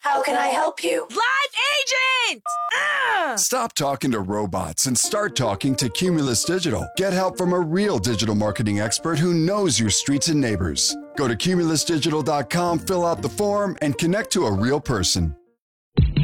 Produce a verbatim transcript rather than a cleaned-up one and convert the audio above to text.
How can I help you? Live agent! Ah! Stop talking to robots and start talking to Cumulus Digital. Get help from a real digital marketing expert who knows your streets and neighbors. Go to cumulus digital dot com, fill out the form, and connect to a real person.